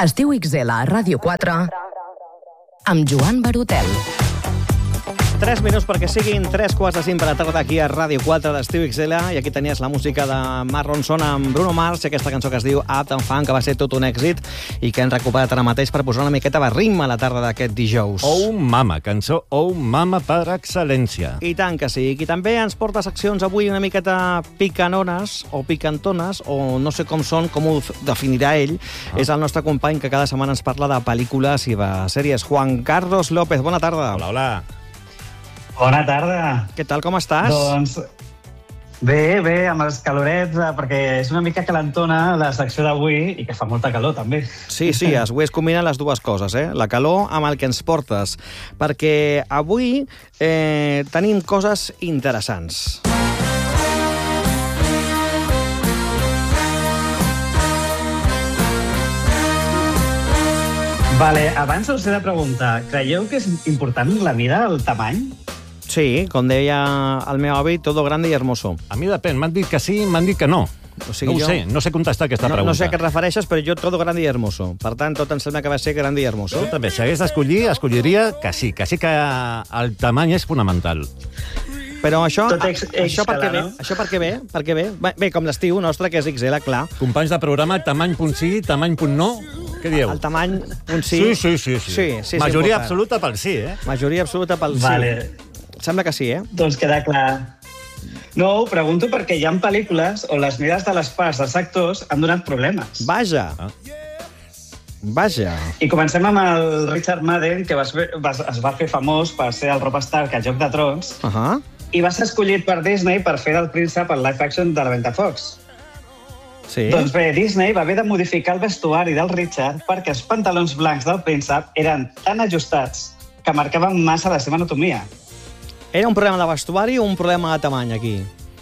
Estiu XL a Ràdio 4 amb Joan Barotel. 3 minuts perquè siguin 3:45 de la tarda aquí a Ràdio 4 d'Estiu XL, i aquí tenies la música de Mark Ronson amb Bruno Mars i aquesta cançó que es diu Uptown Funk, que va ser tot un èxit i que hem recuperat ara mateix per posar una miqueta de ritme a la tarda d'aquest dijous. Oh Mama, cançó Oh Mama per excel·lència. I tant que sí. I també ens porta seccions avui una miqueta picanones o picantones, o no sé com són, com ho definirà ell. És el nostre company que cada setmana ens parla de pel·lícules i de sèries. Juan Carlos López, bona tarda. Hola, hola. Bona tarda. Què tal, com estàs? Doncs bé, amb els calorets, perquè és una mica calentona la secció d'avui i que fa molta calor, també. Sí, avui es combinen les dues coses, la calor amb el que ens portes, perquè avui tenim coses interessants. Vale, abans us he de preguntar, creieu que és important la mida, el tamany? Sí, com deia el meu avi, todo grande y hermoso. A mi depèn, m'han dit que sí, m'han dit que no. O sigui, no sé contestar aquesta pregunta. No sé a què et refereixes, però jo todo grande y hermoso. Per tant, tot em sembla que va ser grande y hermoso. Jo també, si hagués d'escollir, escolliria que sí que el tamany és fonamental. Però això per què ve? Bé, com l'estiu nostre, que és XL, clar. Companys de programa, tamany punt sí, tamany punt no, què dieu? El tamany punt sí. Sí. Majoria absoluta pel sí, Majoria absoluta pel sí. Vale. Sembla que sí, Doncs queda clar. No, ho pregunto perquè hi ha pel·lícules on les mides de les parts dels actors han donat problemes. Vaja. I comencem amb el Richard Madden, que es va fer famós per ser el Robb Stark al Joc de Trons, i va ser escollit per Disney per fer del príncep el live action de la Ventafocs. Sí. Doncs bé, Disney va haver de modificar el vestuari del Richard perquè els pantalons blancs del príncep eren tan ajustats que marcaven massa la seva anatomia. Era un problema de vestuari o un problema de tamany, aquí?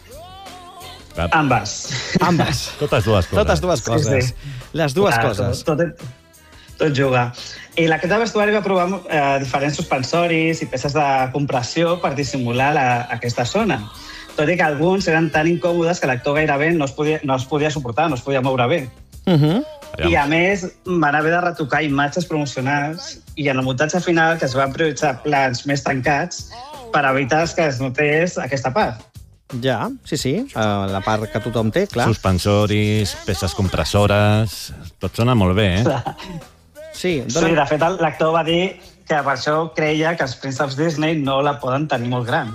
Ambas. Totes dues coses. Sí. Les dues coses. Tot juga. I l'equip de vestuari va provar diferents suspensoris i peces de compressió per dissimular aquesta zona. Tot i que alguns eren tan incòmodes que l'actor gairebé no es podia suportar, no es podia moure bé. I a més, van haver de retocar imatges promocionals i en el muntatge final que es van prioritzar plans més tancats per evitar que es notés aquesta part. Ja, sí, la part que tothom té, clar. Suspensoris, peces compressores, tot sona molt bé, Sí, de fet, l'actor va dir que per això creia que els prínceps Disney no la poden tenir molt gran.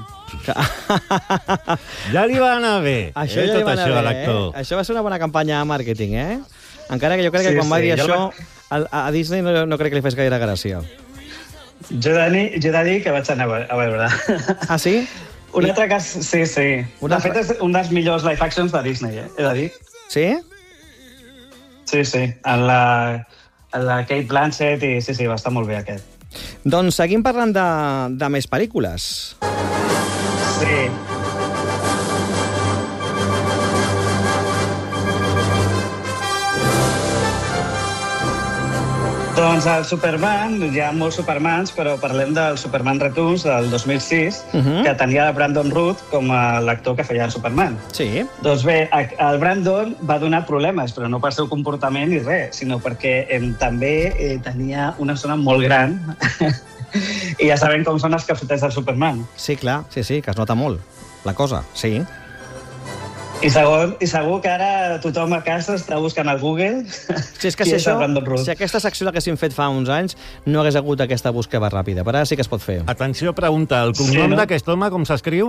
Ja li va anar bé, això de l'actor. Això va ser una bona campanya de màrqueting, Encara que jo crec que quan va dir això, a Disney no crec que li fes gaire gràcia. Jo he de dir que vaig anar a veure. Ah, sí? Un altre cas, sí. De fet, és un dels millors live actions de Disney, he de dir. Sí? Sí. En la Kate Blanchett i sí, va estar molt bé aquest. Doncs seguim parlant de més pel·lícules. Sí. Doncs el Superman, hi ha molts Supermans, però parlem del Superman Returns del 2006, que tenia Brandon Routh com a l'actor que feia el Superman. Sí. Doncs bé, el Brandon va donar problemes, però no pel seu comportament ni res, sinó perquè també tenia una zona molt gran i ja sabem com són els cafeters del Superman. Sí, clar, sí, que es nota molt la cosa, sí. I segur que ara tothom a casa està buscant al Google si aquesta secció l'haguéssim fet fa uns anys, no hagués hagut aquesta búsqueda ràpida, però ara sí que es pot fer. Atenció, pregunta, el cognom d'aquest home com s'escriu?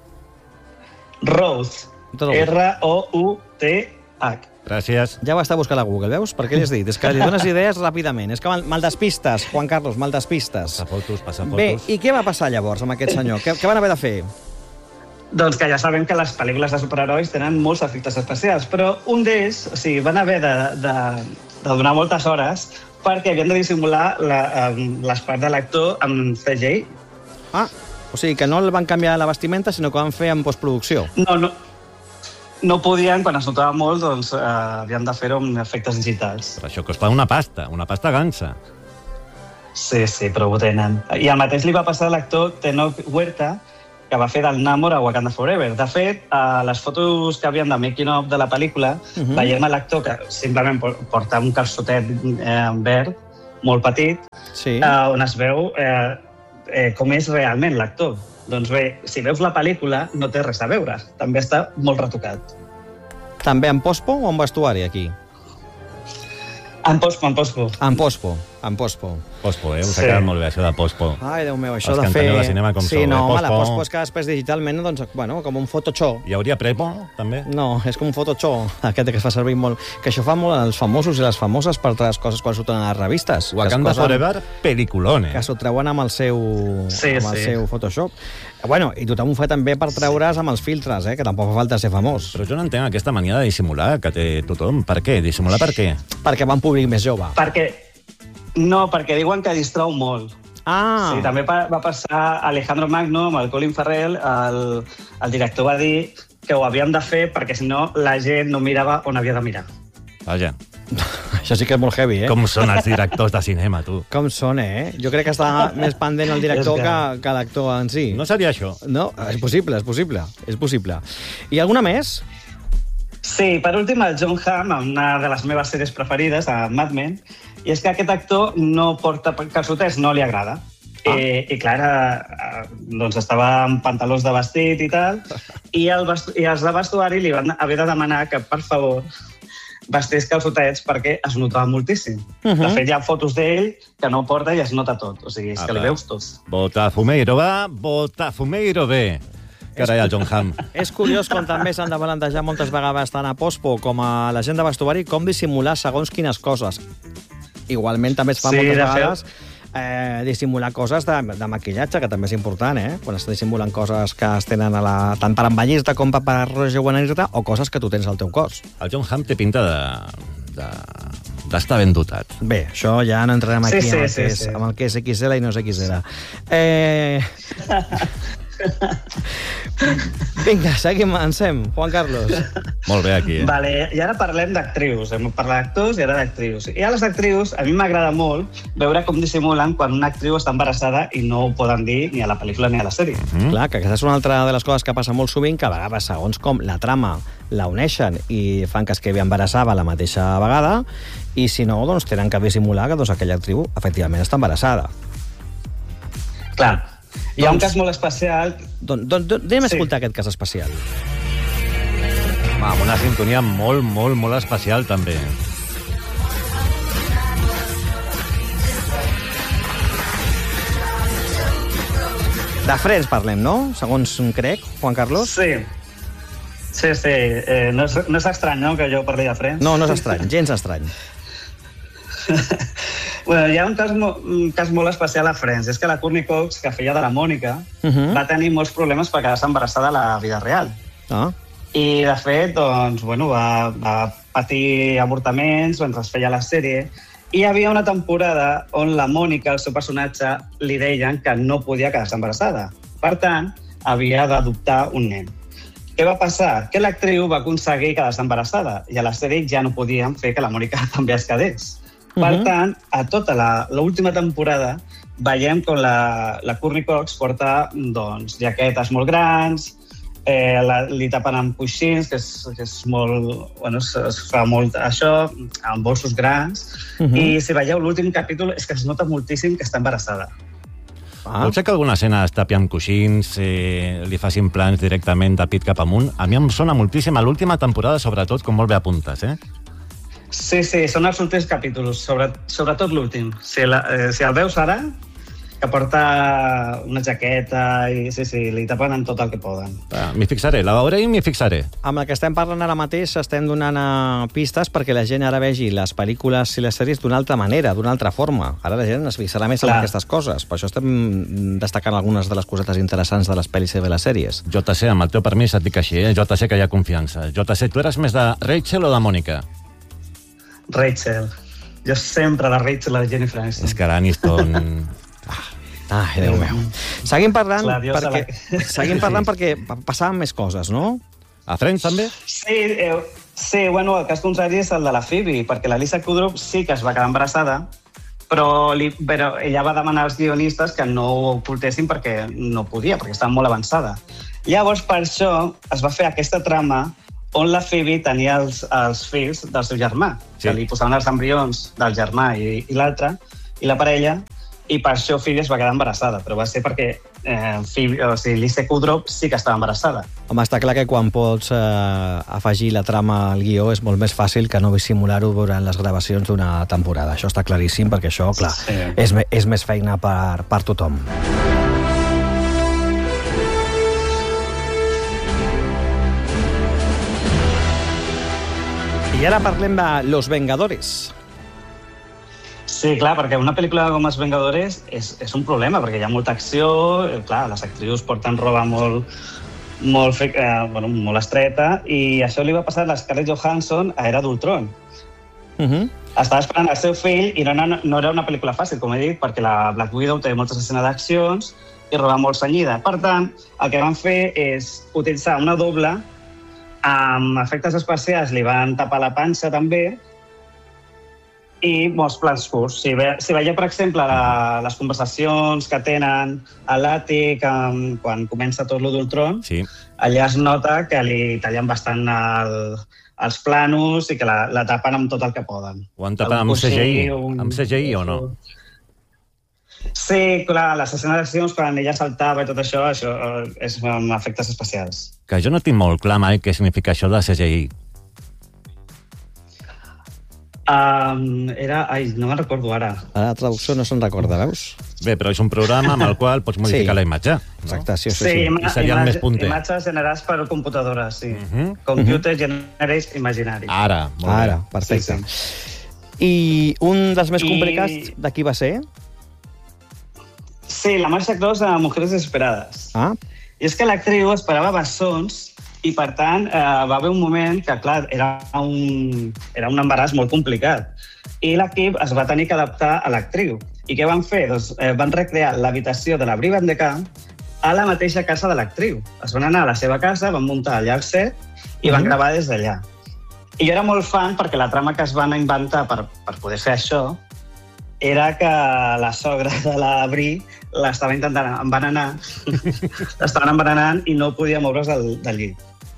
Routh. R-O-U-T-H. Gràcies. Ja va estar buscant a Google, veus? Per què li has dit? És que li dones idees ràpidament. És que mal despistes, Juan Carlos, mal despistes. Passa fotos. Bé, i què va passar llavors amb aquest senyor? Què van haver de fer? Doncs que ja sabem que les pel·lícules de superherois tenen molts efectes especials, però un d'ells, van haver de donar moltes hores perquè havien de dissimular les parts de l'actor amb CGI. O sigui que no el van canviar la vestimenta, sinó que van fer en postproducció. No podien, quan es notava molt, doncs havien de fer-ho amb efectes digitals. Però això costa una pasta gansa. Sí, però ho tenen. I el mateix li va passar a l'actor Tenoch Huerta, que va fer del Namor a Wakanda Forever. De fet, a les fotos que havien de making of de la pel·lícula, veiem l'actor que simplement porta un calçotet verd, molt petit, on es veu com és realment l'actor. Doncs bé, si veus la pel·lícula, no té res a veure. També està molt retocat. També en pospo o en vestuari, aquí? En pospo. En pospo. Pospo, us ha quedat molt bé, això de pospo. Ai, Déu meu, això Els de que fer... enteneu de cinema com sí, sou, no, home, pospo. la pospo és que després digitalment, doncs, bueno, com un photoshop. Hi hauria prepo, també? No, és com un photoshop, aquest que es fa servir molt... Que això fa molt els famosos i les famoses per altres coses quan surten a les revistes. Wakanda Forever, peliculone. Que s'ho treuen amb el seu photoshop. Bueno, i tothom ho fa també per treure's amb els filtres, que tampoc fa falta ser famós. Però jo no entenc aquesta mania de dissimular que té tothom. Per què? Dissimular per què? Perquè va un públic més jove. Perquè diuen que distrau molt. Sí, també va passar Alejandro Magno amb el Colin Farrell. El director va dir que ho havíem de fer perquè, si no, la gent no mirava on havia de mirar. Vaja. Això sí que és molt heavy, Com són els directors de cinema, tu? Com són, Jo crec que està més pendent el director que l'actor en si. No seria això? No, és possible. I alguna més? Sí, per últim, el John Hamm, una de les meves sèries preferides, a Mad Men, i és que aquest actor no porta calçotets, no li agrada. I clar, doncs estava amb pantalons de vestit i tal, i els de vestuari li van haver de demanar que, per favor, vestís calçotets perquè es notava moltíssim. De fet, hi ha fotos d'ell que no porta i es nota tot. O sigui, és que li veus tot. Botafumeiro va, Botafumeiro ve. Carai, el John Hamm. És curiós com també s'han de balancejar moltes vegades tant a pospo com a la gent de vestuari com dissimular segons quines coses. Igualment també es fa moltes vegades dissimular coses de maquillatge, que també és important, quan es dissimulen coses que es tenen tant per envellir-te com per rejuvenir-te o coses que tu tens al teu cos. El John Hamm té pinta d'estar ben dotat. Bé, això ja no entrarem aquí amb el que és XL i no és XL. Vinga, seguim, avancem. Juan Carlos. Molt bé, aquí. Vale, i ara parlem d'actrius. Hem parlat d'actors i ara d'actrius. I a les actrius, a mi m'agrada molt veure com dissimulen quan una actriu està embarassada i no ho poden dir ni a la pel·lícula ni a la sèrie. Clar, que aquesta és una altra de les coses que passa molt sovint, que a vegades, segons com la trama la uneixen i fan que es quedi embarassada a la mateixa vegada, i si no, doncs tenen que dissimular que aquella actriu efectivament està embarassada. Clar. Hi ha un cas molt especial... Anem a escoltar aquest cas especial. Amb una sintonia molt, molt, molt especial, també. De Friends parlem, no? Segons crec, Juan Carlos? Sí. No és estrany, no?, que jo parli de Friends. No, no és estrany, gens estrany. Bueno, hi ha un cas molt especial a Friends. És que la Courtney Cox, que feia de la Mònica, va tenir molts problemes per quedar-se embarassada a la vida real. I, de fet, doncs, bueno, va patir avortaments mentre es feia la sèrie. I hi havia una temporada on la Mònica, el seu personatge, li deien que no podia quedar-se embarassada. Per tant, havia d'adoptar un nen. Què va passar? Que l'actriu va aconseguir quedar-se embarassada i a la sèrie ja no podien fer que la Mònica també es quedés. Per tant, a tota l'última temporada veiem com la Courtney Cox porta jaquetes molt grans, li tapen amb coixins, que és molt... Bueno, es fa molt això, amb bolsos grans, i si veieu l'últim capítol és que es nota moltíssim que està embarassada. Pot ser que alguna escena es tapi amb coixins, li facin plans directament de pit cap amunt? A mi em sona moltíssim a l'última temporada, sobretot, com molt bé apuntes, Sí, són els últims capítols, sobretot l'últim. Si el veus ara, que porta una jaqueta i li tapen amb tot el que poden. M'hi fixaré, la veuré i m'hi fixaré. Amb el que estem parlant ara mateix estem donant pistes perquè la gent ara vegi les pel·lícules i les sèries d'una altra manera, d'una altra forma. Ara la gent es fixarà més en aquestes coses. Per això estem destacant algunes de les cosetes interessants de les pel·lis i de les sèries. JC, amb el teu permís et dic així, JC, que hi ha confiança. JC, tu eres més de Rachel o de Mònica? Rachel. Jo sempre la Rachel, la Jennifer Aniston. És que l'Aniston... Ai, Déu meu. Seguim parlant perquè passaven més coses, no? A Friends, també? Sí, bueno, el cas contrari és el de la Phoebe, perquè la Lisa Kudrow sí que es va quedar embarassada, però ella va demanar als guionistes que no ho ocultessin perquè no podia, perquè estava molt avançada. Llavors, per això, es va fer aquesta trama on la Phoebe tenia els fills del seu germà, que li posaven els embrions del germà i l'altre, i la parella, i per això Phoebe es va quedar embarassada, però va ser perquè Lisa Kudrow sí que estava embarassada. Home, està clar que quan pots afegir la trama al guió és molt més fàcil que no dissimular-ho durant les gravacions d'una temporada. Això està claríssim, perquè això, clar, és més feina per tothom. I ara parlem de Los Vengadores. Sí, clar, perquè una pel·lícula com Els Vengadores és un problema, perquè hi ha molta acció, clar, les actrius porten roba molt estreta, i això li va passar a la Scarlett Johansson a Era d'Ultron. Estava esperant el seu fill i no era una pel·lícula fàcil, com he dit, perquè la Black Widow té moltes escenes d'accions i roba molt cenyida. Per tant, el que van fer és utilitzar una doble, amb efectes especials li van tapar la panxa també, i molts plans curts. Si veieu, per exemple, les conversacions que tenen a l'àtic quan comença tot lo d'Ultron, allà es nota que li tallen bastant els planos i que la tapen amb tot el que poden. Ho han tapat amb CGI? Amb CGI o no? Sí, clar, les escenes d'accions, quan ella saltava i tot això és amb efectes especials. Que jo no tinc molt clar mai què significa això de CGI. No me'n recordo ara. La traducció no se'n recorda, veus? Bé, però és un programa amb el qual pots modificar la imatge. Exacte, sí. I seria el més punter. Imatges generades per computadora, sí. Computer Generated Imaginary. Ara, molt bé. Ara, perfecte. I un dels més complicats de qui va ser? Sí, la Marcia Cross de Mujeres Desesperades. I és que l'actriu esperava bessons i, per tant, va haver un moment que, clar, era un embaràs molt complicat. I l'equip es va tenir que adaptar a l'actriu. I què van fer? Doncs van recrear l'habitació de la Brie Van de Camp a la mateixa casa de l'actriu. Es van anar a la seva casa, van muntar allà el set i van gravar des d'allà. I jo era molt fan perquè la trama que es van inventar per poder fer això era que la sogra de la Brie l'estava intentant envenenar, l'estaven envenenant i no podia moure's del llit.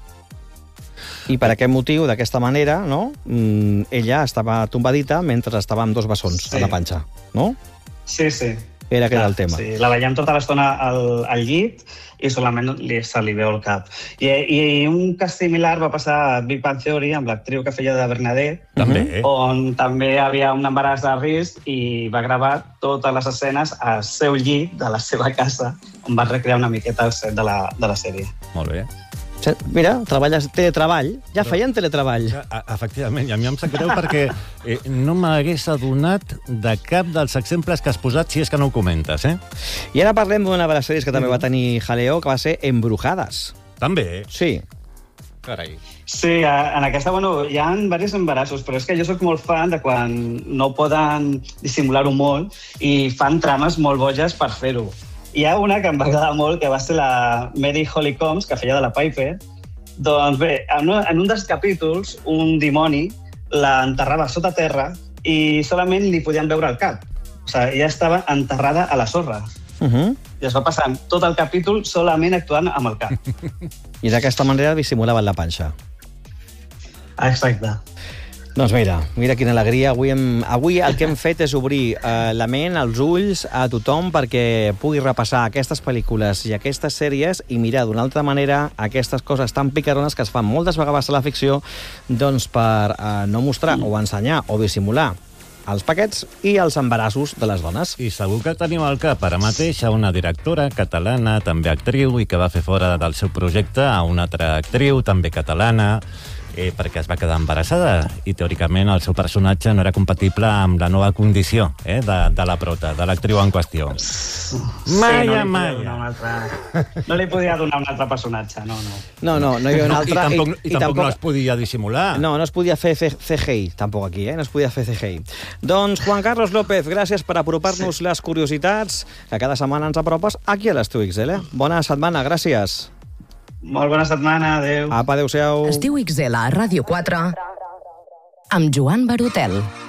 I per aquest motiu, d'aquesta manera, no? Ella estava tombadita mentre estava amb dos bessons a la panxa, no? Sí, sí. Era aquest el tema. Sí, la veiem tota l'estona al llit i solament se li veu el cap. I un cas similar va passar a Big Bang Theory amb l'actriu que feia de Bernadette, on també hi havia un embaràs de risc i va gravar totes les escenes al seu llit de la seva casa, on va recrear una miqueta el set de la sèrie. Molt bé. Mira, treballes teletreball. Ja feien teletreball. Efectivament, i a mi em sap greu perquè no m'hagués adonat de cap dels exemples que has posat si és que no ho comentes, I ara parlem d'una de les sèries que també va tenir jaleo, que va ser Embrujades. També? Sí. Carai. Sí, en aquesta, hi ha diversos embarassos, però és que jo sóc molt fan de quan no poden dissimular-ho molt i fan trames molt boges per fer-ho. Hi ha una que em va agradar molt, que va ser la Mary Holly Combs, que feia de la Piper. Doncs bé, en un dels capítols, un dimoni l'enterrava sota terra i solament li podien veure el cap. O sigui, ella estava enterrada a la sorra. I es va passant tot el capítol solament actuant amb el cap. I d'aquesta manera dissimulaven la panxa. Exacte. Doncs mira quina alegria. Avui el que hem fet és obrir la ment, els ulls a tothom perquè pugui repassar aquestes pel·lícules i aquestes sèries i mirar d'una altra manera aquestes coses tan picarones que es fan moltes vegades a la ficció, doncs per no mostrar o ensenyar o dissimular els paquets i els embarassos de les dones. I segur que tenim al cap ara mateix a una directora catalana, també actriu, i que va fer fora del seu projecte a una altra actriu, també catalana, perquè es va quedar embarassada i teòricament el seu personatge no era compatible amb la nova condició de la prota, de l'actriu en qüestió. Maya. No li podia donar un altre personatge, no. No hi havia un altre. I tampoc no es podia dissimular. No es podia fer CGI, tampoc aquí, no es podia fer CGI. Doncs Juan Carlos López, gràcies per apropar-nos les curiositats que cada setmana ens apropes aquí a l'Estiu XL. Bona setmana, gràcies. Molt bona setmana, adéu. Apa, adéu-siau. Estiu XL a Ràdio 4 amb Joan Barotel.